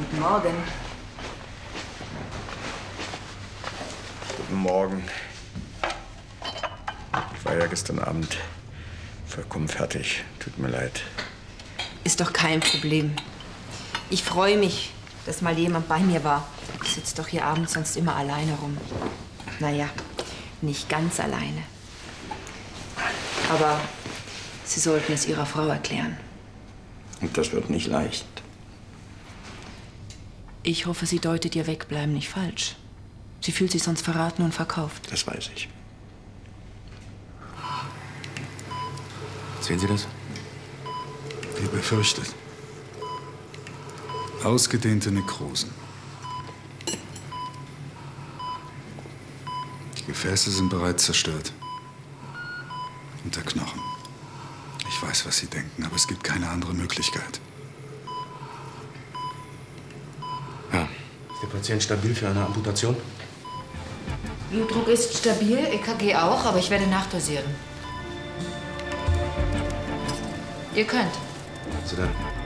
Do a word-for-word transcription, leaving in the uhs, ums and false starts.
Guten Morgen. Guten Morgen. Ich war ja gestern Abend vollkommen fertig. Tut mir leid. Ist doch kein Problem. Ich freue mich, dass mal jemand bei mir war. Ich sitze doch hier abends sonst immer alleine rum. Naja, nicht ganz alleine. Aber Sie sollten es Ihrer Frau erklären. Und das wird nicht leicht. Ich hoffe, sie deutet Ihr Wegbleiben nicht falsch. Sie fühlt sich sonst verraten und verkauft. Das weiß ich. Sehen Sie das? Wie befürchtet. Ausgedehnte Nekrosen. Die Gefäße sind bereits zerstört. Und der Knochen. Ich weiß, was Sie denken, aber es gibt keine andere Möglichkeit. Ja. Ist der Patient stabil für eine Amputation? Blutdruck ist stabil, E K G auch, aber ich werde nachdosieren. Ihr könnt. Also dann.